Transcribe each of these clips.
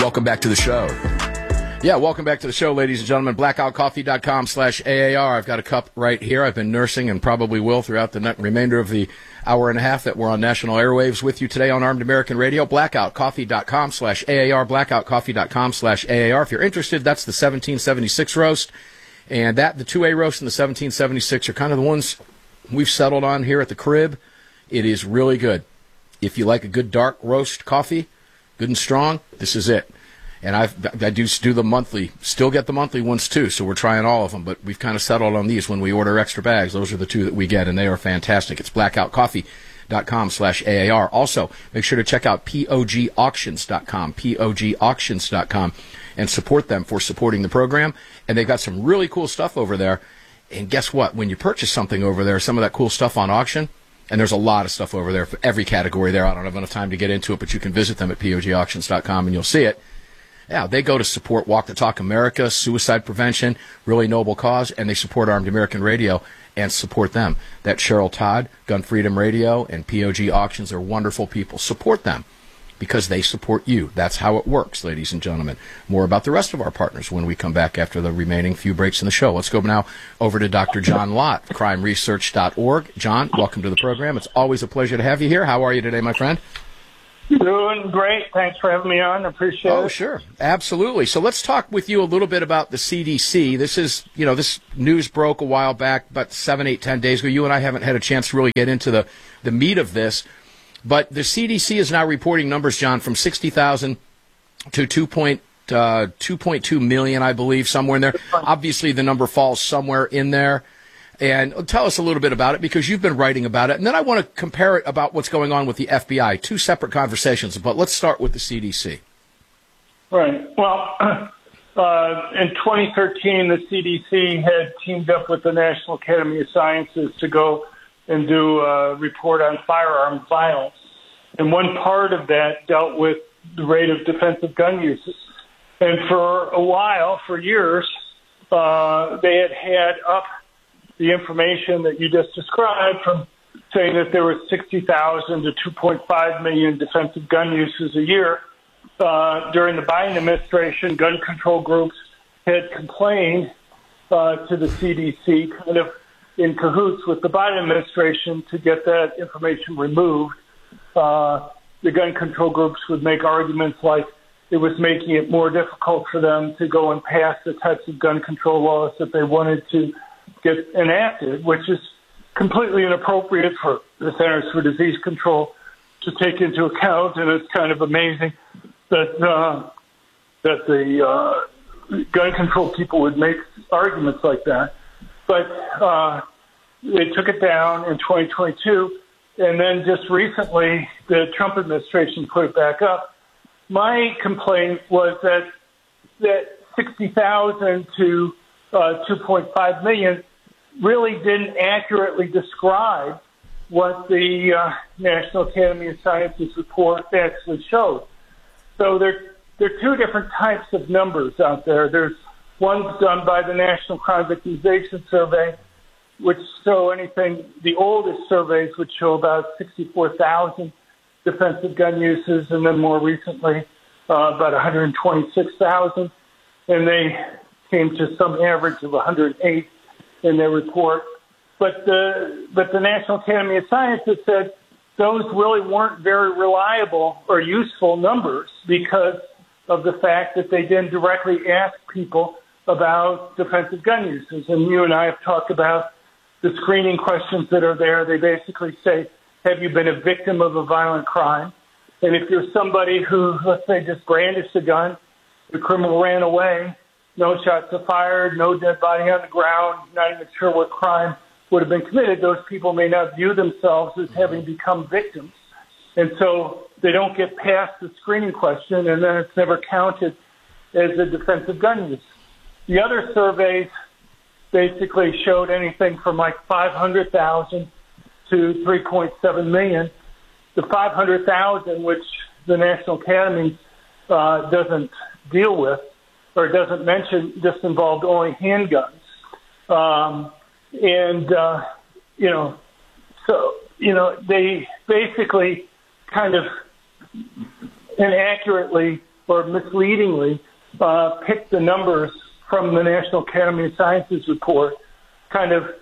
Welcome back to the show. Yeah, welcome back to the show, ladies and gentlemen. Blackoutcoffee.com/AAR. I've got a cup right here. I've been nursing and probably will throughout the remainder of the hour and a half that we're on national airwaves with you today on Armed American Radio. Blackoutcoffee.com/AAR. Blackoutcoffee.com/AAR. If you're interested, that's the 1776 roast. And the 2A roast and the 1776 are kind of the ones we've settled on here at the crib. It is really good. If you like a good dark roast coffee, good and strong, this is it. And I do the monthly, still get the monthly ones too, so we're trying all of them, but we've kind of settled on these when we order extra bags. Those are the two that we get, and they are fantastic. It's blackoutcoffee.com/AAR. Also, make sure to check out POGauctions.com, POGauctions.com, and support them for supporting the program. And they've got some really cool stuff over there. And guess what? When you purchase something over there, some of that cool stuff on auction, and there's a lot of stuff over there for every category there. I don't have enough time to get into it, but you can visit them at POGauctions.com, and you'll see it. Yeah, they go to support Walk the Talk America, suicide prevention, really noble cause, and they support Armed American Radio and support them. That's Cheryl Todd, Gun Freedom Radio, and POG Auctions are wonderful people. Support them because they support you. That's how it works, ladies and gentlemen. More about the rest of our partners when we come back after the remaining few breaks in the show. Let's go now over to Dr. John Lott, crimeresearch.org. John, welcome to the program. It's always a pleasure to have you here. How are you today, my friend? Doing great. Thanks for having me on. I appreciate it. Oh, sure. Absolutely. So let's talk with you a little bit about the CDC. This is, this news broke a while back, about 7, 8, 10 days ago. You and I haven't had a chance to really get into the meat of this. But the CDC is now reporting numbers, John, from 60,000 to 2.2 million, I believe, somewhere in there. Obviously, the number falls somewhere in there. And tell us a little bit about it, because you've been writing about it. And then I want to compare it about what's going on with the FBI. Two separate conversations, but let's start with the CDC. Right. Well, in 2013, the CDC had teamed up with the National Academy of Sciences to go and do a report on firearm violence. And one part of that dealt with the rate of defensive gun uses. And for a while, for years, they had up the information that you just described, from saying that there was 60,000 to 2.5 million defensive gun uses a year. During the Biden administration, gun control groups had complained to the CDC, kind of in cahoots with the Biden administration, to get that information removed. The gun control groups would make arguments like it was making it more difficult for them to go and pass the types of gun control laws that they wanted to get enacted, which is completely inappropriate for the Centers for Disease Control to take into account. And it's kind of amazing that the gun control people would make arguments like that. But they took it down in 2022, and then just recently the Trump administration put it back up. My complaint was that 60,000 to 2.5 million really didn't accurately describe what the National Academy of Sciences report actually showed. So there are two different types of numbers out there. There's one's done by the National Crime Victimization Survey, which show the oldest surveys would show about 64,000 defensive gun uses, and then more recently about 126,000. And they came to some average of 108 in their report. But the National Academy of Sciences said those really weren't very reliable or useful numbers because of the fact that they didn't directly ask people about defensive gun uses. And you and I have talked about the screening questions that are there. They basically say, have you been a victim of a violent crime? And if you're somebody who, let's say, just brandished a gun, the criminal ran away, no shots are fired, no dead body on the ground, not even sure what crime would have been committed, those people may not view themselves as having become victims. And so they don't get past the screening question, and then it's never counted as a defensive gun use. The other surveys basically showed anything from like 500,000 to 3.7 million. The 500,000, which the National Academy doesn't deal with or doesn't mention, just involved only handguns. They basically kind of inaccurately or misleadingly picked the numbers from the National Academy of Sciences report, kind of,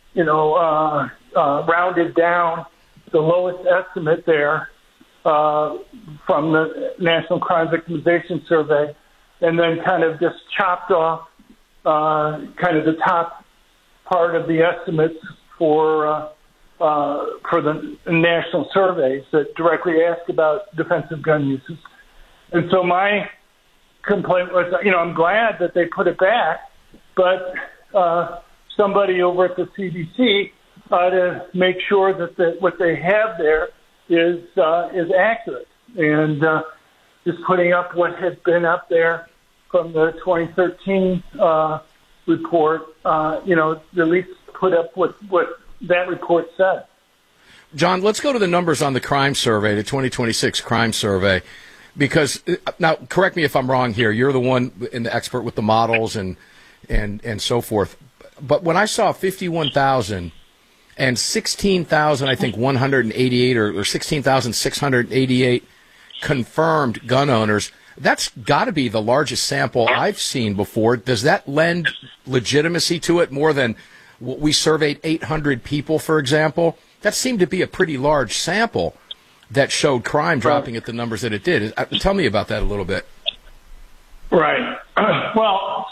rounded down the lowest estimate there from the National Crime Victimization Survey, and then kind of just chopped off kind of the top part of the estimates for the national surveys that directly ask about defensive gun uses. And so my complaint was, I'm glad that they put it back, but somebody over at the CDC ought to make sure that what they have there is accurate. And just putting up what had been up there from the 2013 report, at least put up what that report said. John, let's go to the numbers on the crime survey, the 2026 crime survey, because now correct me if I'm wrong here. You're the one and the expert with the models and so forth. But when I saw 51,000 and 16,000, I think 188 or 16,688 confirmed gun owners, that's got to be the largest sample I've seen before. Does that lend legitimacy to it more than we surveyed 800 people, for example? That seemed to be a pretty large sample that showed crime dropping at the numbers that it did. Tell me about that a little bit. Right. Well,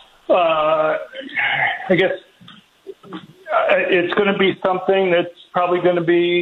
I guess it's going to be something that's probably going to be